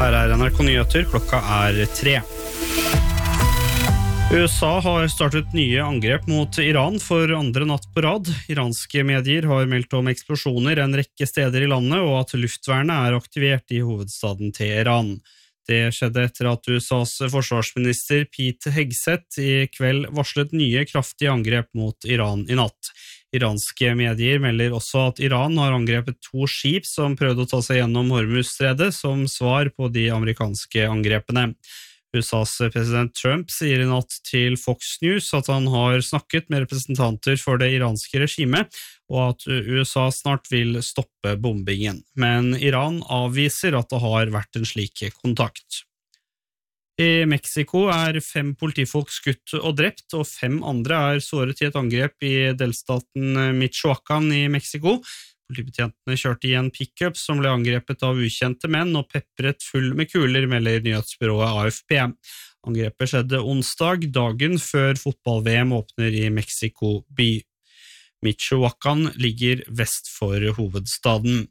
Her NRK Nyheter, klokka 3. USA har startet nye angrep mot Iran for andre natt på rad. Iranske medier har meldt om eksplosjoner en rekke steder i landet, og at luftvernet aktivert i hovedstaden Teheran. Det skjedde etter at USAs forsvarsminister Pete Hegseth i kveld varslet nye kraftige angrep mot Iran i natt. Iranske medier melder også at Iran har angrepet 2 skip som prøvde å ta seg gjennom Hormuzstredet som svar på de amerikanske angrepene. USAs president Trump sier i natt til Fox News at han har snakket med representanter for det iranske regimet, og at USA snart vil stoppe bombingen. Men Iran avviser at det har vært en slik kontakt. I Mexico 5 politifolk skutt og drept, og 5 andre såret i et angrep i delstaten Michoacán i Mexico. Politibetjentene kjørte i en pick-up som ble angrepet av ukjente menn og peppret full med kuler, melder nyhetsbyrået AFP. Angrepet skjedde onsdag, dagen før fotball-VM åpner i Mexico by. Michoacán ligger vest for hovedstaden.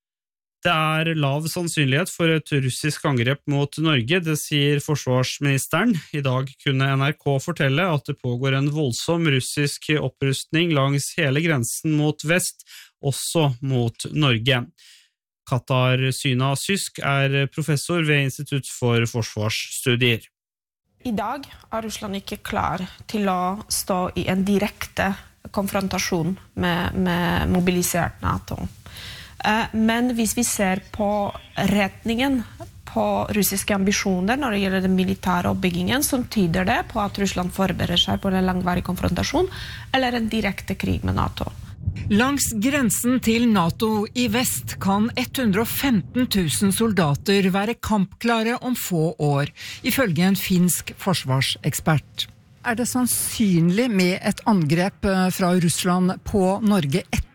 Det lav sannsynlighet for et russisk angrep mot Norge, det sier forsvarsministeren. I dag kunne NRK fortelle at det pågår en voldsom russisk opprustning langs hele grensen mot vest, også mot Norge. Katar Syna Sysk professor ved Institutt for forsvarsstudier. I dag Russland ikke klar til å stå i en direkte konfrontasjon med mobilisert NATO. Men hvis vi ser på retningen på russiske ambisjoner når det gjelder den militære oppbyggingen, så tyder det på at Russland forbereder seg på en langvarig konfrontasjon eller en direkte krig med NATO. Langs grensen til NATO i vest kan 115 000 soldater være kampklare om få år, ifølge en finsk forsvarsekspert. Det sannsynlig med et angrep fra Russland på Norge etter